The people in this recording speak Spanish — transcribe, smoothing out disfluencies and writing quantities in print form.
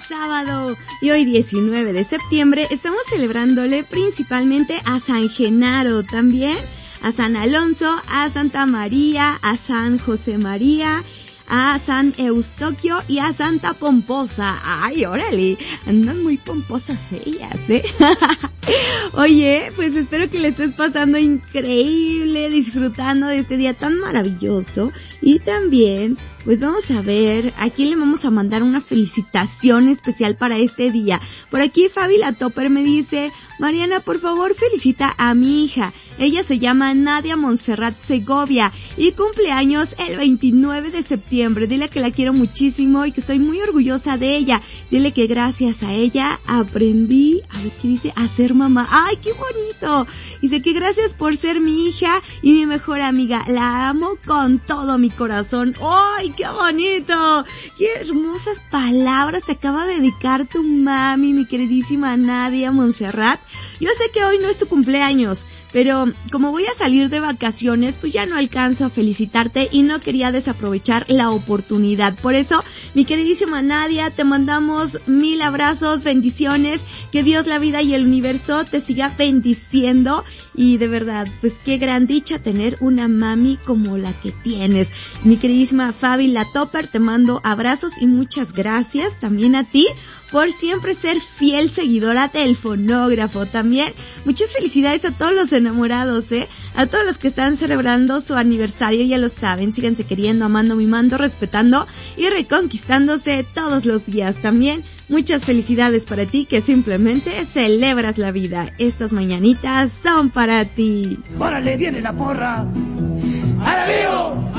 sábado. Y hoy 19 de septiembre estamos celebrándole principalmente a San Genaro, también a San Alonso, a Santa María, a San José María, a San Eustoquio y a Santa Pomposa. Ay, órale, andan muy pomposas ellas, ¿eh? Oye, pues espero que le estés pasando increíble, disfrutando de este día tan maravilloso. Y también, pues vamos a ver, aquí le vamos a mandar una felicitación especial para este día. Por aquí Fabi la Topper me dice: Mariana, por favor felicita a mi hija. Ella se llama Nadia Montserrat Segovia y cumple años el 29 de septiembre. Dile que la quiero muchísimo y que estoy muy orgullosa de ella. Dile que gracias a ella aprendí, a ver qué dice, a ser mamá. ¡Ay, qué bonito! Dice que gracias por ser mi hija y mi mejor amiga. La amo con todo mi corazón. ¡Ay, qué bonito! ¡Qué hermosas palabras te acaba de dedicar tu mami, mi queridísima Nadia Montserrat! Yo sé que hoy no es tu cumpleaños, pero como voy a salir de vacaciones, pues ya no alcanzo a felicitarte y no quería desaprovechar la oportunidad. Por eso, mi queridísima Nadia, te mandamos 1000 abrazos, bendiciones, que Dios, la vida y el universo te siga bendiciendo. Y de verdad, pues qué gran dicha tener una mami como la que tienes. Mi queridísima Fabi la Topper, te mando abrazos y muchas gracias también a ti por siempre ser fiel seguidora del fonógrafo. También muchas felicidades a todos los enamorados, a todos los que están celebrando su aniversario, ya lo saben, síganse queriendo, amando, mimando, respetando y reconquistándose todos los días. También muchas felicidades para ti que simplemente celebras la vida. Estas mañanitas son para ti. ¡Órale, viene la porra! ¡Ahora vivo!